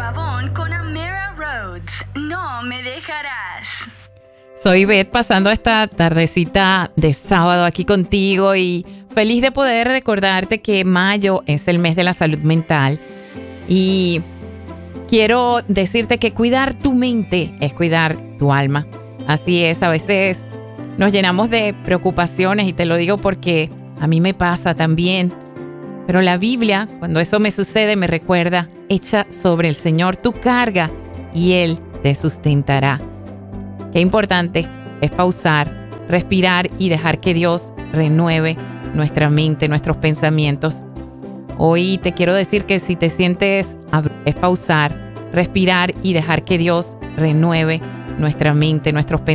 Pavón con Amira Rhodes. No me dejarás. Soy Beth, pasando esta tardecita de sábado aquí contigo y feliz de poder recordarte que mayo es el mes de la salud mental y quiero decirte que cuidar tu mente es cuidar tu alma. Así es, a veces nos llenamos de preocupaciones y te lo digo porque a mí me pasa también. Pero la Biblia, cuando eso me sucede, me recuerda, echa sobre el Señor tu carga y Él te sustentará. Qué importante es pausar, respirar y dejar que Dios renueve nuestra mente, nuestros pensamientos. Hoy te quiero decir que si te sientes, es pausar, respirar y dejar que Dios renueve nuestra mente, nuestros pensamientos.